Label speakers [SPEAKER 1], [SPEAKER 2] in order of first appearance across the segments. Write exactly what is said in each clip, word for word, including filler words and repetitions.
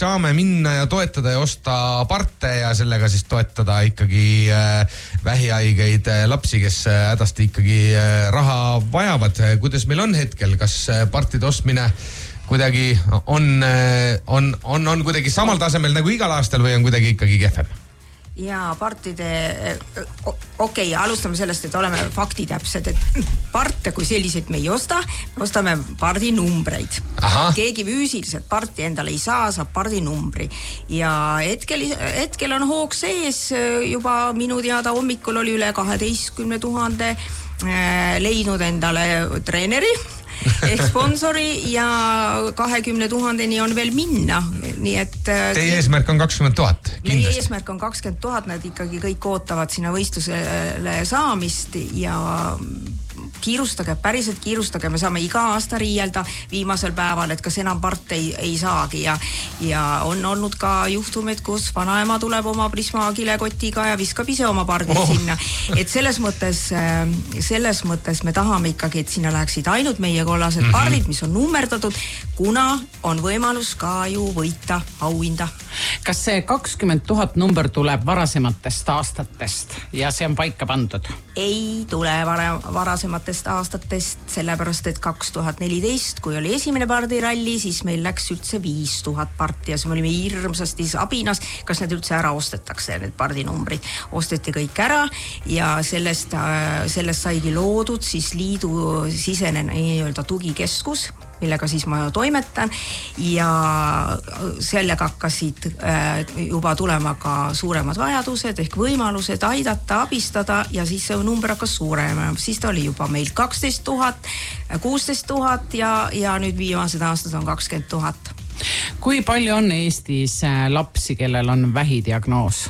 [SPEAKER 1] saame minna ja toetada ja osta parte ja sellega siis toetada ikkagi äh, vähihaigeid äh, lapsi, kes äh, hädasti ikkagi äh, raha vajavad. Kuidas meil on hetkel, kas äh, partide ostmine kuidagi on, äh, on, on, on kuidagi samal tasemel nagu igal aastal või on kuidagi ikkagi kehvem?
[SPEAKER 2] Ja partide, okei, okay, alustame sellest, et oleme faktitäpsed, et parte kui selliseid me ei osta, ostame pardi numbreid. Aha. Keegi füüsiliselt parti endale ei saa, saab pardi numbri. Ja hetkel, hetkel on hoog sees, juba minu teada hommikul oli üle kaheteistkümne tuhande leidnud endale treeneri ehk sponsori ja kahekümne tuhandeni on veel minna, nii et
[SPEAKER 1] teie eesmärk on kakskümmend tuhat kindlasti.
[SPEAKER 2] Meie eesmärk on kakskümmend tuhat, nad ikkagi kõik ootavad sinna võistlusele saamist ja kiirustage, päriselt kiirustage, me saame iga aasta riielda viimasel päeval, et kas enam part ei, ei saagi ja, ja on olnud ka juhtumid, kus vanaema tuleb oma Prisma kilekotiga ja viskab ise oma pardi oh. sinna, et selles mõttes selles mõttes me tahame ikkagi, et sinna läheksid ainult meie kollased mm-hmm. pardid, mis on nummerdatud, kuna on võimalus ka ju võita auhinda.
[SPEAKER 3] Kas see kakskümmend tuhat number tuleb varasematest aastatest ja see on paika pandud?
[SPEAKER 2] Ei tule vara, varasematest aastatest, sellepärast et kaks tuhat neliteist, kui oli esimene pardiralli, siis meil läks üldse viis tuhat parti ja siis me olime hirmsasti abinas, kas need üldse ära ostetakse, need pardinumbrid. Osteti kõik ära ja sellest, sellest saigi loodud siis liidu sisene nii-öelda tugikeskus, millega siis ma toimetan ja sellega hakkasid juba tulema ka suuremad vajadused ehk võimalused aidata, abistada ja siis see number hakkas suurema. Siis ta oli juba meil kaksteist tuhat, kuusteist tuhat ja, ja nüüd viimased aastad on kakskümmend tuhat.
[SPEAKER 3] Kui palju on Eestis lapsi, kellel on vähidiagnoos?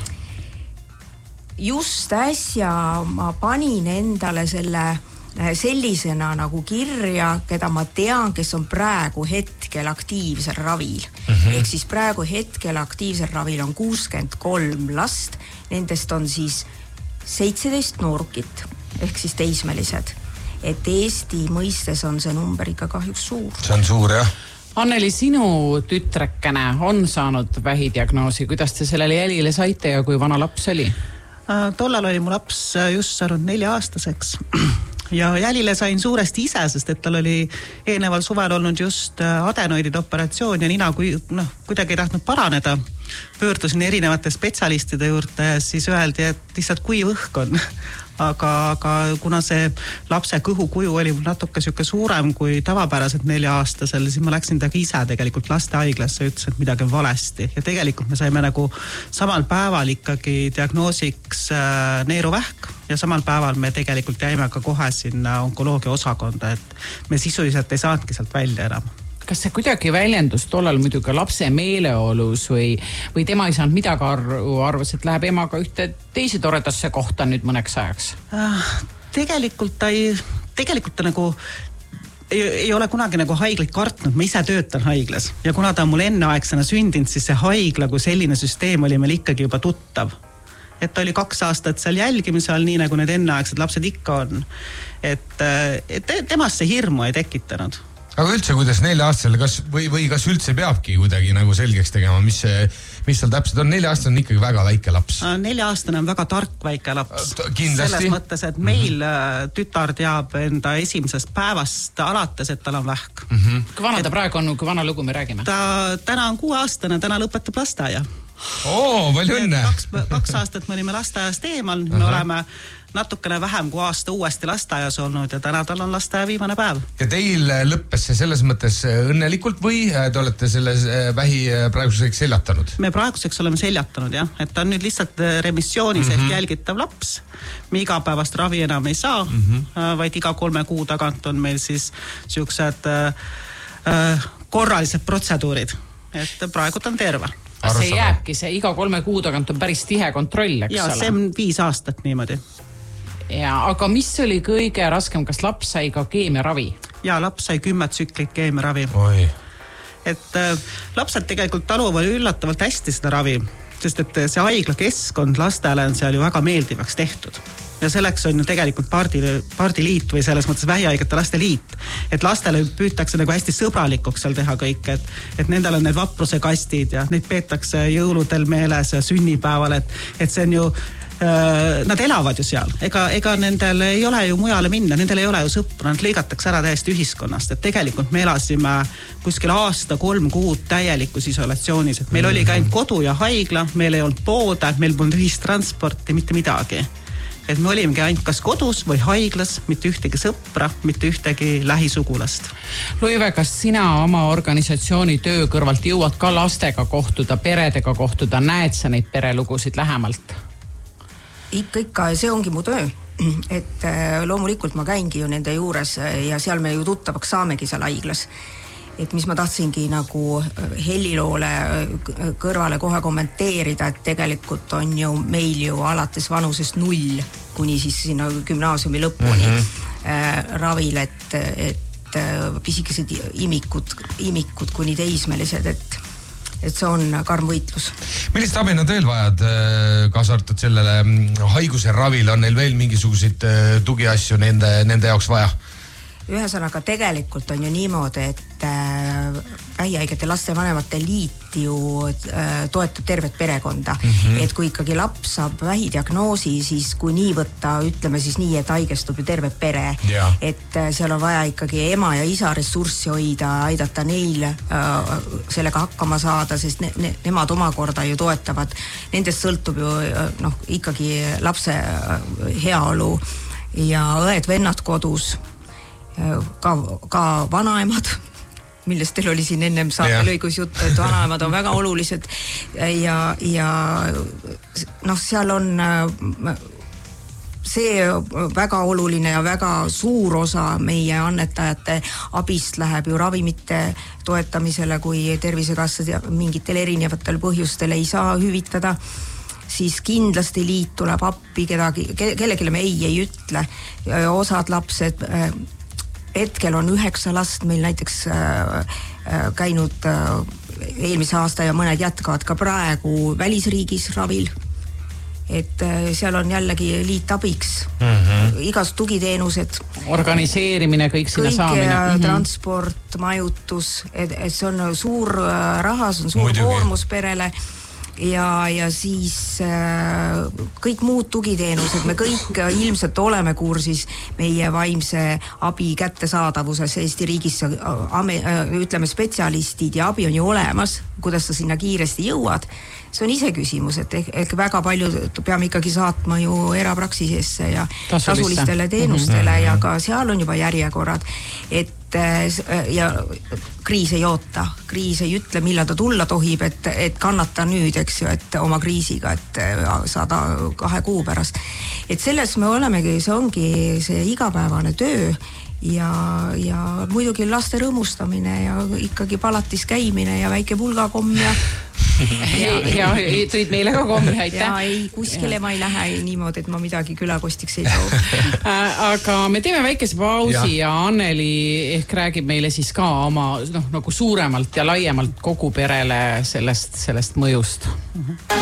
[SPEAKER 2] Just äsja ma panin endale selle sellisena nagu kirja, keda ma tean, kes on praegu hetkel aktiivsel ravil. Mm-hmm. Ehk siis praegu hetkel aktiivsel ravil on kuuskümmend kolm last, nendest on siis seitseteist noorukit, ehk siis teismelised. Et Eesti mõistes on see number ikka kahjuks suur.
[SPEAKER 1] See on suur, jah.
[SPEAKER 3] Anneli, sinu tütrekene on saanud vähidiagnoosi. Kuidas te sellele jälile saite ja kui vana laps oli?
[SPEAKER 4] Tollal oli mu laps just saanud nelja aastaseks. Ja jälile sain suuresti ise, sest et tal oli eelneval suvel olnud just adenoidide operatsioon ja nina kui, noh, kuidagi ei tahtnud paraneda. Pöördusin erinevate spetsialistide juurde ja siis öeldi, et lihtsalt kui õhk on. Aga, aga kuna see lapse kõhu kuju oli natuke süke suurem kui tavapäraselt nelja aastasel, siis ma läksin taga ise tegelikult lastehaiglasse ja ütlesin, et midagi on valesti. Ja tegelikult me saime nagu samal päeval ikkagi diagnoosiks äh, neeruvähk ja samal päeval me tegelikult jäime ka kohe sinna onkoloogia osakonda, et me sisuliselt ei saanudki sealt välja enam.
[SPEAKER 3] Kas see kuidagi väljendus tollal muidugi lapse meeleolus või, või tema ei saanud midagi arvu, arvas, et läheb emaga ühte teise toredasse kohta nüüd mõneks ajaks?
[SPEAKER 4] Tegelikult ta ei, tegelikult ta nagu ei, ei ole kunagi nagu haiglaid kartnud, ma ise töötan haiglas ja kuna ta on mul enneaegsena sündinud, siis see haigla kui selline süsteem oli meil ikkagi juba tuttav. Et ta oli kaks aastat seal jälgimise all, nii nagu need enneaegsed lapsed ikka on. Et, et temast see hirmu ei tekitanud.
[SPEAKER 1] Aga üldse, kuidas nelja aastasel, kas, või, või kas üldse peabki kuidagi nagu selgeks tegema, mis, mis seal täpselt on? Nelja aastane on ikkagi väga väike laps.
[SPEAKER 4] Nelja aastane on väga tark väike laps.
[SPEAKER 1] Kindlasti.
[SPEAKER 4] Selles mõttes, et meil mm-hmm. tütar teab enda esimesest päevast alates, et tal on vähk.
[SPEAKER 3] Mm-hmm. Kui vana ta praegu on, kui vana lugu me räägime?
[SPEAKER 4] Ta täna on kuue aastane, täna lõpetab lasteaia.
[SPEAKER 1] Oo, palju õnne!
[SPEAKER 4] Kaks, kaks aastat me olime lasteaiast eemal, me Aha. oleme natukene vähem kui aasta uuesti lasteaias olnud ja täna tal on lasteaia viimane päev. Ja
[SPEAKER 1] teil lõppes see selles mõttes õnnelikult või te olete selles vähi praeguseks seljatanud?
[SPEAKER 4] Me praeguseks oleme seljatanud, jah. Et ta on nüüd lihtsalt remissioonis mm-hmm. ehk jälgitav laps. Me igapäevast ravi enam ei saa, mm-hmm. vaid iga kolme kuu tagant on meil siis siuksed äh, korralised protseduurid. Et praegu ta on terve.
[SPEAKER 3] See jääbki, see iga kolme kuu tagant on päris tihe kontroll, eks
[SPEAKER 4] ja,
[SPEAKER 3] ole?
[SPEAKER 4] Ja, see on viis aastat niimoodi.
[SPEAKER 3] Ja, aga mis oli kõige raskem, kas laps sai ka keemiaravi?
[SPEAKER 4] Ja, laps sai kümme tsüklit keemiaravi.
[SPEAKER 1] Oi.
[SPEAKER 4] Et äh, lapsed tegelikult taluvad üllatavalt hästi seda ravi, sest et see haigla keskkond lastele on seal ju väga meeldivaks tehtud. ja selleks on ju tegelikult pardi, pardiliit või selles mõttes vähihaigete laste liit. Et lastele püütakse nagu hästi sõbralikuks seal teha kõik, et, et nendel on need vapruse kastid ja neid peetakse jõuludel meeles ja sünnipäeval, et, et see on ju nad elavad ju seal, ega, ega nendel ei ole ju mujale minna, nendel ei ole ju sõpra, nad lõigatakse ära täiesti ühiskonnast, et tegelikult me elasime kuskil aasta kolm kuud täielikus isolatsioonis, et meil oli ka ainult kodu ja haigla, meil ei olnud poode, meil polnud ühistransporti, mitte midagi. Et me olimegi ainult kas kodus või haiglas, mitte ühtegi sõpra, mitte ühtegi lähisugulast.
[SPEAKER 3] Luive, kas sina oma organisatsiooni töö kõrvalt jõuad ka lastega kohtuda, peredega kohtuda, näed sa neid perelugusid lähemalt?
[SPEAKER 2] Ikka, ikka, see ongi mu töö, et loomulikult ma käingi ju nende juures ja seal me ju tuttavaks saamegi seal haiglas. Et mis ma tahtsingi nagu Helliloole kõrvale kohe kommenteerida, et tegelikult on ju meil ju alates vanusest null kuni siis sinna gümnaasiumi lõpuni mm -hmm. ravil, et, et pisikesed imikud, imikud kuni teismelised, et et see on karm võitlus.
[SPEAKER 1] Millist abi nad veel vajad, kaasa arvatud sellele haiguse ravil, on neil veel mingisuguseid tugiasju nende, nende jaoks vaja?
[SPEAKER 2] Ühesõnaga tegelikult on ju niimoodi, et vähihaigete lastevanemate liit ju toetab tervet perekonda. Mm -hmm. Et kui ikkagi laps saab vähidiagnoosi, siis kui nii võtta, ütleme siis nii, et haigestub ju terve pere. Yeah. Et seal on vaja ikkagi ema ja isa ressurssi hoida, aidata neil äh, sellega hakkama saada, sest ne, ne, nemad omakorda ju toetavad. Nendest sõltub ju noh, ikkagi lapse heaolu ja õed-vennad kodus. Ka, ka vanaemad, millest teil oli siin ennem saatelõigus juttu, et vanaemad on väga olulised ja, ja noh, seal on see väga oluline ja väga suur osa meie annetajate abist läheb ju ravimite toetamisele, kui Tervisekassa mingitel erinevatel põhjustel ei saa hüvitada, siis kindlasti liit tuleb appi kedagi, kellegile me ei ei ütle. Osad lapsed hetkel on üheksa last meil näiteks äh, käinud äh, eelmise aasta ja mõned jätkavad ka praegu välisriigis ravil. Et äh, seal on jällegi liit abiks. Mm-hmm. Igas tugiteenused.
[SPEAKER 3] Organiseerimine, kõik sinna
[SPEAKER 2] kõik
[SPEAKER 3] saamine.
[SPEAKER 2] Kõik transport, majutus, et, et see on suur raha, see on suur Muidugi. koormus perele. Ja, ja siis äh, kõik muud tugiteenused, me kõik ilmselt oleme kursis meie vaimse abi kättesaadavuses Eesti riigis, ame, ütleme spetsialistid ja abi on ju olemas, kuidas sa sinna kiiresti jõuad. See on ise küsimus, et ehk väga palju peame ikkagi saatma ju erapraksisesse ja Tasulisse. tasulistele teenustele mm-hmm. ja ka seal on juba järjekorrad, et ja kriis ei oota, kriis ei ütle, millal ta tulla tohib, et, et kannata nüüd, eks ju, et oma kriisiga, et saada kahe kuu pärast. Et selles me olemegi, see ongi see igapäevane töö ja, ja muidugi laste rõõmustamine ja ikkagi palatis käimine ja väike pulgakomm ja
[SPEAKER 3] ja, ja tõid meile ka kommi, aitäh.
[SPEAKER 2] Ja ei, kuskile ja. ma ei lähe niimoodi, et ma midagi külakostiks ei too.
[SPEAKER 3] Aga me teeme väikese pausi ja. ja Anneli ehk räägib meile siis ka oma noh, nagu suuremalt ja laiemalt kogu perele sellest, sellest mõjust.